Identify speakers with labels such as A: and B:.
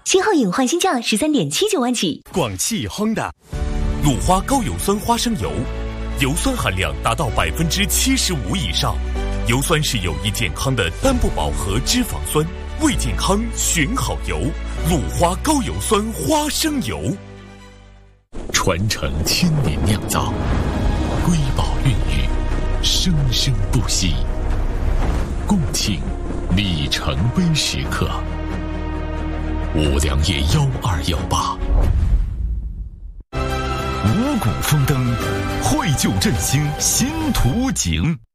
A: 新皓影换新价13.79万起。
B: 广汽 Honda 鲁花高油酸花生油，油酸含量达到75%以上，油酸是有益健康的单不饱和脂肪酸，为健康选好油。鲁花高油酸花生油，传承千年酿造，瑰宝孕育，生生不息。共庆里程碑时刻。五粮液1218，五谷丰登，绘就振兴新图景。